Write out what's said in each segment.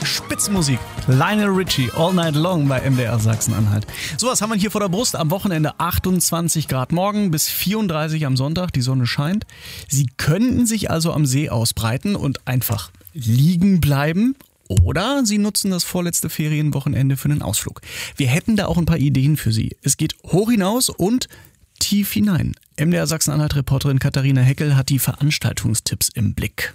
Spitzenmusik. Lionel Richie, All Night Long bei MDR Sachsen-Anhalt. Sowas haben wir hier vor der Brust. Am Wochenende 28 Grad morgen bis 34 am Sonntag. Die Sonne scheint. Sie könnten sich also am See ausbreiten und einfach liegen bleiben. Oder Sie nutzen das vorletzte Ferienwochenende für einen Ausflug. Wir hätten da auch ein paar Ideen für Sie. Es geht hoch hinaus und tief hinein. MDR Sachsen-Anhalt-Reporterin Katharina Heckel hat die Veranstaltungstipps im Blick.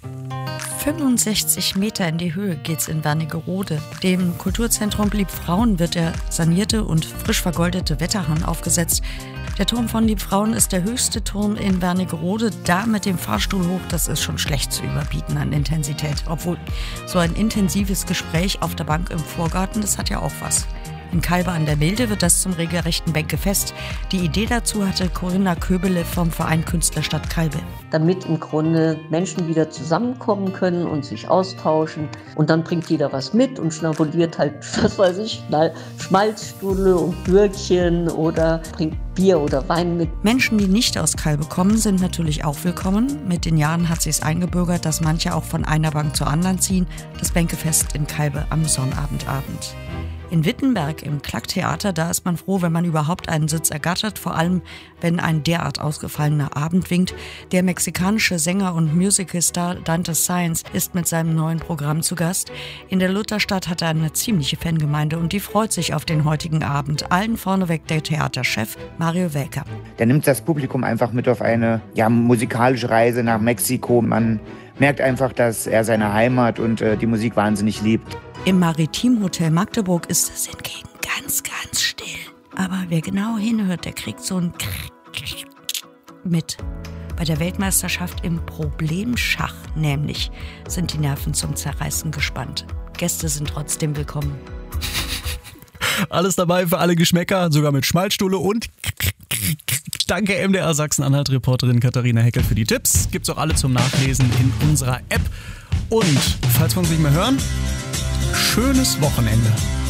65 Meter in die Höhe geht's in Wernigerode. Dem Kulturzentrum Liebfrauen wird der sanierte und frisch vergoldete Wetterhahn aufgesetzt. Der Turm von Liebfrauen ist der höchste Turm in Wernigerode. Da mit dem Fahrstuhl hoch, das ist schon schlecht zu überbieten an Intensität. Obwohl so ein intensives Gespräch auf der Bank im Vorgarten, das hat ja auch was. In Calbe an der Milde wird das zum regelrechten Bänkefest. Die Idee dazu hatte Corinna Köbele vom Verein Künstlerstadt Calbe. Damit im Grunde Menschen wieder zusammenkommen können und sich austauschen. Und dann bringt jeder was mit und schnabuliert halt, was weiß ich, Schmalzstulle und Bürkchen oder bringt Bier oder Wein mit. Menschen, die nicht aus Calbe kommen, sind natürlich auch willkommen. Mit den Jahren hat sich's eingebürgert, dass manche auch von einer Bank zur anderen ziehen. Das Bänkefest in Calbe am Sonnabendabend. In Wittenberg im Klacktheater, da ist man froh, wenn man überhaupt einen Sitz ergattert, vor allem wenn ein derart ausgefallener Abend winkt. Der mexikanische Sänger und Musicalstar Dante Sáenz ist mit seinem neuen Programm zu Gast. In der Lutherstadt hat er eine ziemliche Fangemeinde und die freut sich auf den heutigen Abend. Allen vorneweg der Theaterchef Mario Welker. Der nimmt das Publikum einfach mit auf eine musikalische Reise nach Mexiko. Man merkt einfach, dass er seine Heimat und die Musik wahnsinnig liebt. Im Maritimhotel Magdeburg ist es hingegen ganz, ganz still. Aber wer genau hinhört, der kriegt so ein mit. Bei der Weltmeisterschaft im Problemschach nämlich sind die Nerven zum Zerreißen gespannt. Gäste sind trotzdem willkommen. Alles dabei für alle Geschmäcker, sogar mit Schmalzstulle und danke MDR Sachsen-Anhalt-Reporterin Katharina Heckel für die Tipps. Gibt's auch alle zum Nachlesen in unserer App. Und falls wir uns nicht mehr hören, schönes Wochenende.